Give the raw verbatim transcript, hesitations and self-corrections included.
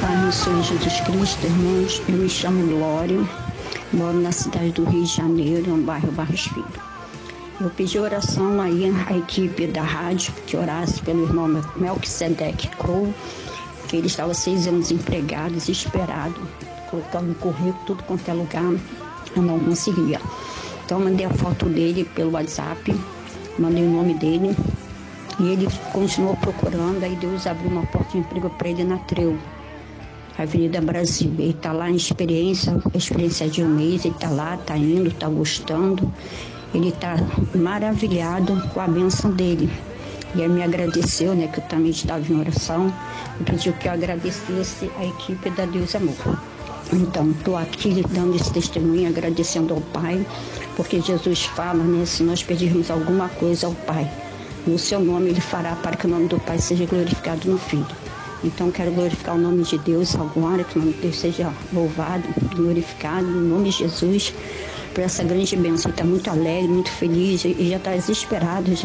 Pai, no Senhor Jesus Cristo, irmãos, eu me chamo Glória, moro na cidade do Rio de Janeiro, no bairro Barros Filho. Eu pedi oração aí à equipe da rádio, que orasse pelo irmão Melquisedeque Crow, que ele estava seis anos empregado, desesperado, colocando no currículo, tudo quanto é lugar, eu não conseguia. Então eu mandei a foto dele pelo WhatsApp, mandei o nome dele, e ele continuou procurando, aí Deus abriu uma porta de emprego para ele na Treu, Avenida Brasil. Ele está lá em experiência, experiência de um mês, ele está lá, está indo, está gostando, ele está maravilhado com a bênção dele. E ele me agradeceu, né, que eu também estava em oração, e pediu que eu agradecesse a equipe da Deus Amor. Então, estou aqui dando esse testemunho, agradecendo ao Pai, porque Jesus fala, né, se nós pedirmos alguma coisa ao Pai, no seu nome Ele fará para que o nome do Pai seja glorificado no Filho. Então, quero glorificar o nome de Deus agora, que o nome de Deus seja louvado, glorificado, em nome de Jesus, por essa grande bênção. Ele está muito alegre, muito feliz e já está desesperado, já